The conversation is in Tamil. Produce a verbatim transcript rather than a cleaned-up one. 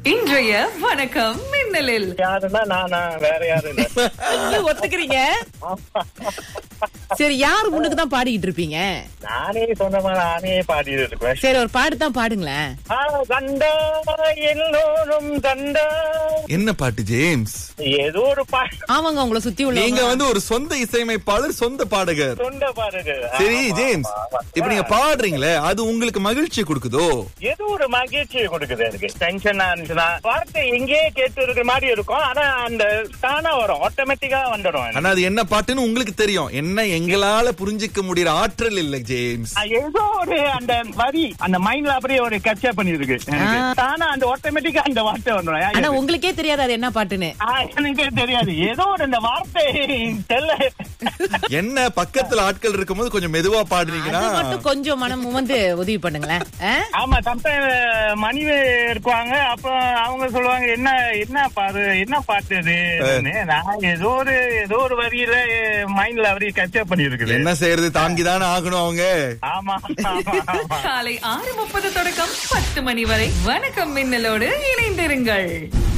இன்றைய வணக்கம் மின்னலில் யாருன்னா நானா, வேற யாரும் இல்ல. நீங்க ஒத்துக்கிறீங்க? சரி, யாரு முன்னுக்கு தான் பாடிக்கிட்டு இருப்பீங்க? நானே சொந்தமா நானே பாடிட்டு இருப்பேன். சரி, ஒரு பாட்டு தான் பாடுங்களேன். ஆ, கண்டா எல்லோரும் கண்டா. என்ன பாட்டு ஜேம்ஸ்? ஏதோ ஒரு பாட்டு. ஆமாங்க, உங்களை சுத்தி உள்ள நீங்க வந்து ஒரு சொந்த இசையமைப்பாளர், சொந்த பாடகர். சொந்த பாருங்க. சரி ஆமா, ஜேம்ஸ், ஆமா, ஆமா. இப்ப நீங்க பாடுறீங்களே, அது உங்களுக்கு மகிழ்ச்சி கொடுக்குதோ? ஏதோ ஒரு மகிழ்ச்சியை கொடுக்குது எனக்கு. டென்ஷனா இருந்துச்சுன்னா வார்த்தை எங்கேயே கேட்டு இருக்கிற மாதிரி இருக்கும். ஆனா அந்த தானா வரும், ஆட்டோமேட்டிக்கா வந்துடும். ஆனா அது என்ன பாட்டுன்னு உங்களுக்கு தெரியும். என்ன எங்களால புரிஞ்சிக்க முடியற ஆற்றல் இல்ல ஜேம்ஸ். ஏதோ ஒரு அந்த வரி அந்த மைண்ட்ல அப்படியே ஒரு கேப்சர் பண்ணிருக்கு. தானா அந்த ஆட்டோமேட்டிக்கா அந்த வார்த்தை வந்துடும். ஆனா உங்களுக்கே தெரியாது அது என்ன பாட்டுன்னு. எனக்கே தெரியாது. ஏதோ ஒரு அந்த வார்த்தை தெரியல. என்ன பக்கத்துல ஆட்கள் இருக்கும்போது கொஞ்சம் மெதுவா பாடுறீங்கன்னா அது மட்டும் கொஞ்சம் மனம் வந்து உதவி பண்ணுங்களேன். ஆ? ஆமா, சம்டைம் மணிவே இருக்குவாங்க. அப்ப அவங்க சொல்லுவாங்க, என்ன என்ன பாரு என்ன பாட்டு இது. நான் ஏதோ ஒரு ஏதோ ஒரு வரியில மைண்ட்ல அப்படியே கேப்சர் பண்ணிருக்கு. என்ன செய்யறது, தாங்கிதானே ஆகணும் அவங்க. ஆமா, ஆமா, ஆமா. காலை ஆறு முப்பது தொடக்கம் பத்து மணி வரை வணக்கம் மின்னலோடு இணைந்திருங்கள்.